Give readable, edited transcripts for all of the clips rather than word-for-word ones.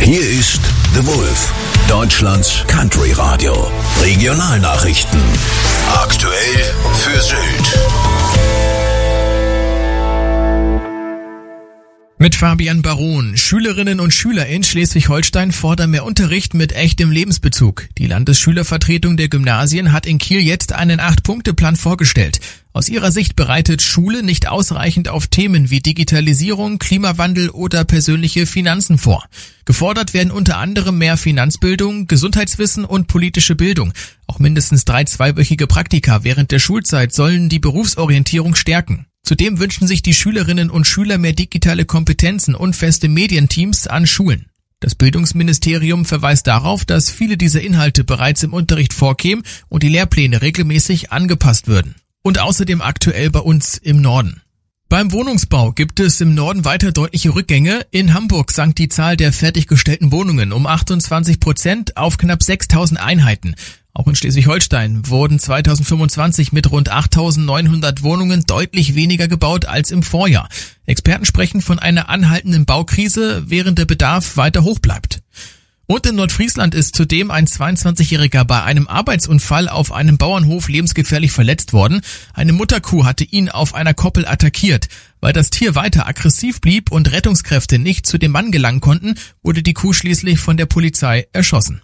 Hier ist The Wolf, Deutschlands Country Radio. Regionalnachrichten. Aktuell für Sylt. Mit Fabian Baron. Schülerinnen und Schüler in Schleswig-Holstein fordern mehr Unterricht mit echtem Lebensbezug. Die Landesschülervertretung der Gymnasien hat in Kiel jetzt einen 8-Punkte-Plan vorgestellt. Aus ihrer Sicht bereitet Schule nicht ausreichend auf Themen wie Digitalisierung, Klimawandel oder persönliche Finanzen vor. Gefordert werden unter anderem mehr Finanzbildung, Gesundheitswissen und politische Bildung. Auch mindestens 3 zweiwöchige Praktika während der Schulzeit sollen die Berufsorientierung stärken. Zudem wünschen sich die Schülerinnen und Schüler mehr digitale Kompetenzen und feste Medienteams an Schulen. Das Bildungsministerium verweist darauf, dass viele dieser Inhalte bereits im Unterricht vorkämen und die Lehrpläne regelmäßig angepasst würden. Und außerdem aktuell bei uns im Norden. Beim Wohnungsbau gibt es im Norden weiter deutliche Rückgänge. In Hamburg sank die Zahl der fertiggestellten Wohnungen um 28% auf knapp 6.000 Einheiten. Auch in Schleswig-Holstein wurden 2025 mit rund 8.900 Wohnungen deutlich weniger gebaut als im Vorjahr. Experten sprechen von einer anhaltenden Baukrise, während der Bedarf weiter hoch bleibt. Und in Nordfriesland ist zudem ein 22-Jähriger bei einem Arbeitsunfall auf einem Bauernhof lebensgefährlich verletzt worden. Eine Mutterkuh hatte ihn auf einer Koppel attackiert. Weil das Tier weiter aggressiv blieb und Rettungskräfte nicht zu dem Mann gelangen konnten, wurde die Kuh schließlich von der Polizei erschossen.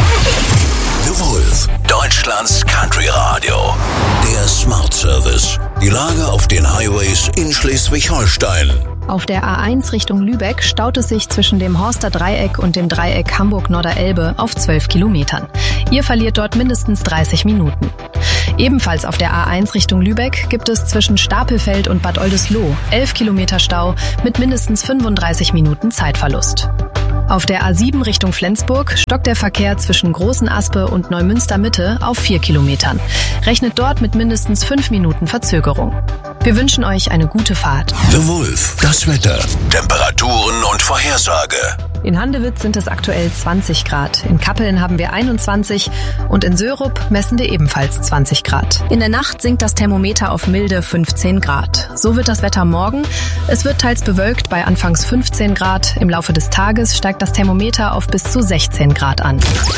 The Wolf, Deutschlands Country Radio. Der Smart Service. Die Lage auf den Highways in Schleswig-Holstein. Auf der A1 Richtung Lübeck staut es sich zwischen dem Horster Dreieck und dem Dreieck Hamburg-Norderelbe auf 12 Kilometern. Ihr verliert dort mindestens 30 Minuten. Ebenfalls auf der A1 Richtung Lübeck gibt es zwischen Stapelfeld und Bad Oldesloe 11 Kilometer Stau mit mindestens 35 Minuten Zeitverlust. Auf der A7 Richtung Flensburg stockt der Verkehr zwischen Großen Aspe und Neumünster Mitte auf 4 Kilometern. Rechnet dort mit mindestens 5 Minuten Verzögerung. Wir wünschen euch eine gute Fahrt. The Wolf, das Wetter, Temperaturen und Vorhersage. In Handewitz sind es aktuell 20 Grad. In Kappeln haben wir 21 und in Sörup messen wir ebenfalls 20 Grad. In der Nacht sinkt das Thermometer auf milde 15 Grad. So wird das Wetter morgen. Es wird teils bewölkt bei anfangs 15 Grad. Im Laufe des Tages steigt das Thermometer auf bis zu 16 Grad an.